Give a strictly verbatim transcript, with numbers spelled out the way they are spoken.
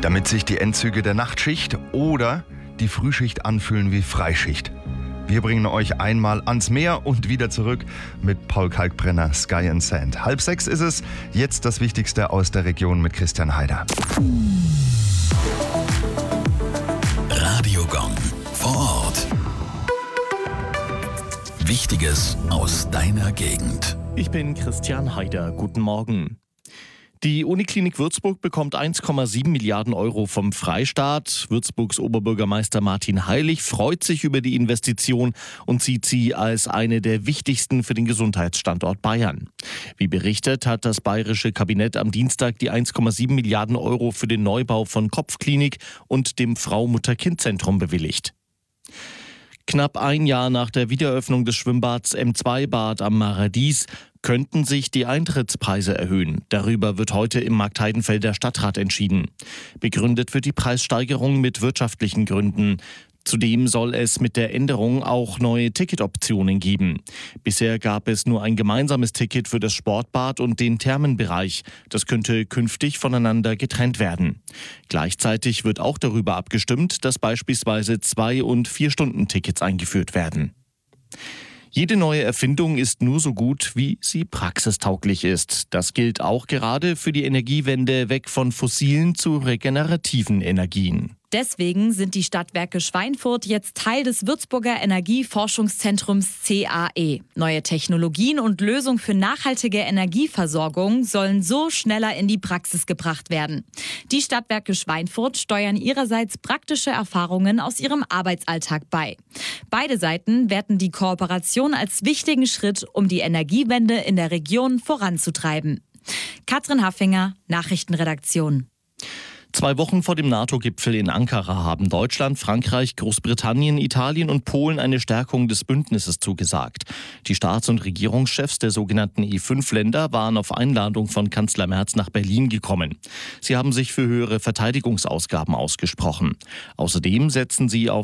damit sich die Endzüge der Nachtschicht oder die Frühschicht anfühlen wie Freischicht. Wir bringen euch einmal ans Meer und wieder zurück mit Paul Kalkbrenner, Sky and Sand. Halb sechs ist es, jetzt das Wichtigste aus der Region mit Christian Haider. Radio Gong vor Ort. Wichtiges aus deiner Gegend. Ich bin Christian Haider. Guten Morgen. Die Uniklinik Würzburg bekommt eins Komma sieben Milliarden Euro vom Freistaat. Würzburgs Oberbürgermeister Martin Heilig freut sich über die Investition und sieht sie als eine der wichtigsten für den Gesundheitsstandort Bayern. Wie berichtet, hat das bayerische Kabinett am Dienstag die eins Komma sieben Milliarden Euro für den Neubau von Kopfklinik und dem Frau-Mutter-Kind-Zentrum bewilligt. Knapp ein Jahr nach der Wiedereröffnung des Schwimmbads M zwei Bad am Maradies könnten sich die Eintrittspreise erhöhen. Darüber wird heute im Marktheidenfelder Stadtrat entschieden. Begründet wird die Preissteigerung mit wirtschaftlichen Gründen. Zudem soll es mit der Änderung auch neue Ticketoptionen geben. Bisher gab es nur ein gemeinsames Ticket für das Sportbad und den Thermenbereich. Das könnte künftig voneinander getrennt werden. Gleichzeitig wird auch darüber abgestimmt, dass beispielsweise Zwei- und Vier-Stunden-Tickets eingeführt werden. Jede neue Erfindung ist nur so gut, wie sie praxistauglich ist. Das gilt auch gerade für die Energiewende weg von fossilen zu regenerativen Energien. Deswegen sind die Stadtwerke Schweinfurt jetzt Teil des Würzburger Energieforschungszentrums C A E. Neue Technologien und Lösungen für nachhaltige Energieversorgung sollen so schneller in die Praxis gebracht werden. Die Stadtwerke Schweinfurt steuern ihrerseits praktische Erfahrungen aus ihrem Arbeitsalltag bei. Beide Seiten werten die Kooperation als wichtigen Schritt, um die Energiewende in der Region voranzutreiben. Katrin Haffinger, Nachrichtenredaktion. Zwei Wochen vor dem NATO-Gipfel in Ankara haben Deutschland, Frankreich, Großbritannien, Italien und Polen eine Stärkung des Bündnisses zugesagt. Die Staats- und Regierungschefs der sogenannten E fünf Länder waren auf Einladung von Kanzler Merz nach Berlin gekommen. Sie haben sich für höhere Verteidigungsausgaben ausgesprochen. Außerdem setzen sie auf